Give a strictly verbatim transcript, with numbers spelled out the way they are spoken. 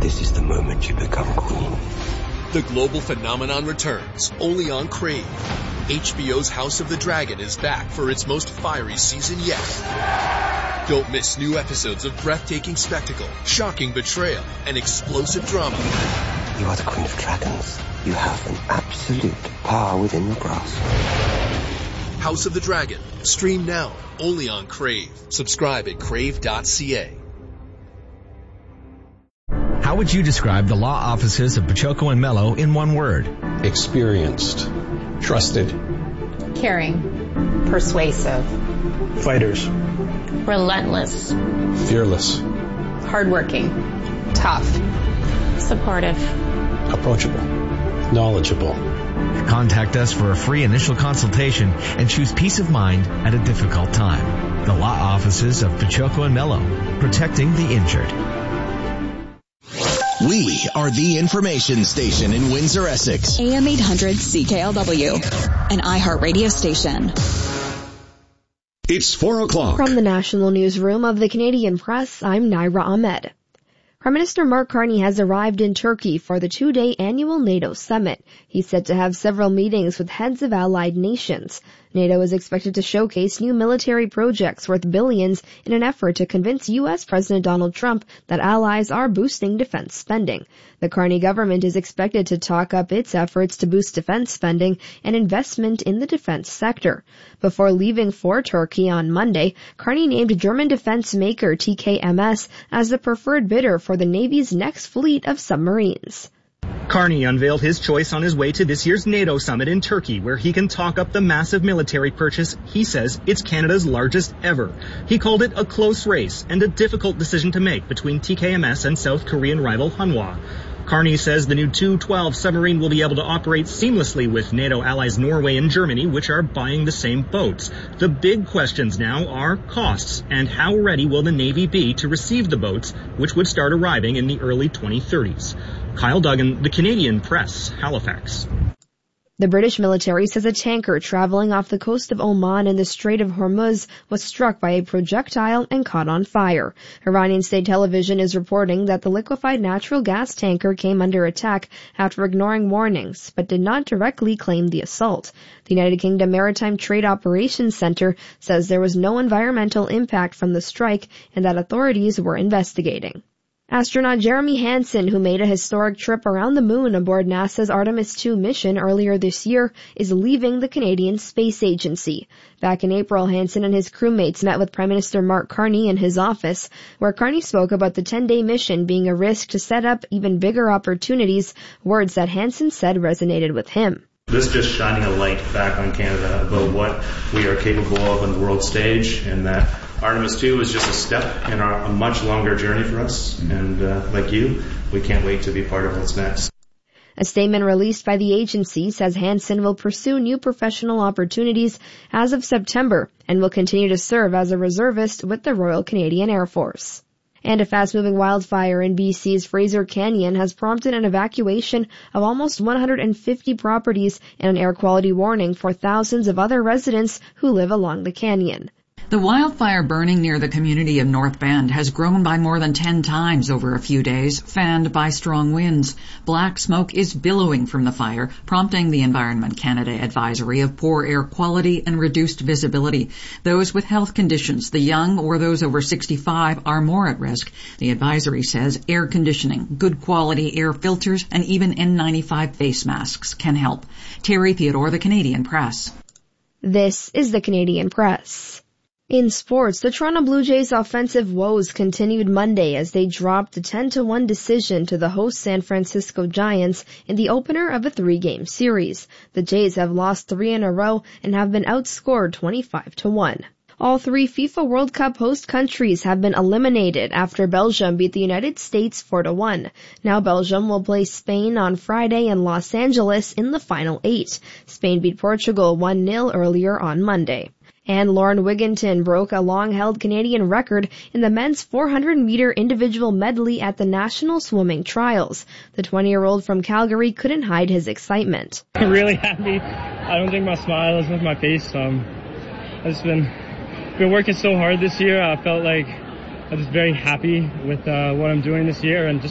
This is the moment you become queen. The global phenomenon returns, only on Crave. H B O's House of the Dragon is back for its most fiery season yet. Don't miss new episodes of breathtaking spectacle, shocking betrayal, and explosive drama. You are the Queen of Dragons. You have an absolute power within your grasp. House of the Dragon. Stream now, only on Crave. Subscribe at crave dot c a. How would you describe the law offices of Pachoco and Mello in one word? Experienced. Trusted. Caring. Persuasive. Fighters. Relentless. Fearless. Hardworking. Tough. Supportive. Approachable. Knowledgeable. Contact us for a free initial consultation and choose peace of mind at a difficult time. The law offices of Pachoco and Mello, protecting the injured. We are the information station in Windsor, Essex. A M eight hundred C K L W, an iHeartRadio station. It's four o'clock. From the National Newsroom of the Canadian Press, I'm Naira Ahmed. Prime Minister Mark Carney has arrived in Turkey for the two-day annual NATO summit. He's set to have several meetings with heads of allied nations. NATO is expected to showcase new military projects worth billions in an effort to convince U S President Donald Trump that allies are boosting defense spending. The Carney government is expected to talk up its efforts to boost defense spending and investment in the defense sector. Before leaving for Turkey on Monday, Carney named German defense maker T K M S as the preferred bidder for the Navy's next fleet of submarines. Carney unveiled his choice on his way to this year's NATO summit in Turkey, where he can talk up the massive military purchase. He says it's Canada's largest ever. He called it a close race and a difficult decision to make between T K M S and South Korean rival Hanwha. Carney says the new two twelve submarine will be able to operate seamlessly with NATO allies Norway and Germany, which are buying the same boats. The big questions now are costs and how ready will the Navy be to receive the boats, which would start arriving in the early twenty thirties. Kyle Duggan, The Canadian Press, Halifax. The British military says a tanker traveling off the coast of Oman in the Strait of Hormuz was struck by a projectile and caught on fire. Iranian state television is reporting that the liquefied natural gas tanker came under attack after ignoring warnings, but did not directly claim the assault. The United Kingdom Maritime Trade Operations Center says there was no environmental impact from the strike and that authorities were investigating. Astronaut Jeremy Hansen, who made a historic trip around the moon aboard NASA's Artemis two mission earlier this year, is leaving the Canadian Space Agency. Back in April, Hansen and his crewmates met with Prime Minister Mark Carney in his office, where Carney spoke about the ten-day mission being a risk to set up even bigger opportunities, words that Hansen said resonated with him. This just shining a light back on Canada about what we are capable of on the world stage, and that Artemis two is just a step in our, a much longer journey for us. And uh, like you, we can't wait to be part of what's next. A statement released by the agency says Hansen will pursue new professional opportunities as of September and will continue to serve as a reservist with the Royal Canadian Air Force. And a fast-moving wildfire in B C's Fraser Canyon has prompted an evacuation of almost one hundred fifty properties and an air quality warning for thousands of other residents who live along the canyon. The wildfire burning near the community of North Bend has grown by more than ten times over a few days, fanned by strong winds. Black smoke is billowing from the fire, prompting the Environment Canada advisory of poor air quality and reduced visibility. Those with health conditions, the young or those over sixty-five, are more at risk. The advisory says air conditioning, good quality air filters, and even N ninety-five face masks can help. Terry Theodore, The Canadian Press. This is The Canadian Press. In sports, the Toronto Blue Jays' offensive woes continued Monday as they dropped a ten to one decision to the host San Francisco Giants in the opener of a three-game series. The Jays have lost three in a row and have been outscored twenty-five to one. All three FIFA World Cup host countries have been eliminated after Belgium beat the United States four to one. Now Belgium will play Spain on Friday in Los Angeles in the final eight. Spain beat Portugal one nil earlier on Monday. And Lauren Wigginton broke a long-held Canadian record in the men's four hundred meter individual medley at the National Swimming Trials. The twenty-year-old from Calgary couldn't hide his excitement. I'm really happy. I don't think my smile is with my face. Um, I've just been, been working so hard this year. I felt like I'm just very happy with uh, what I'm doing this year and just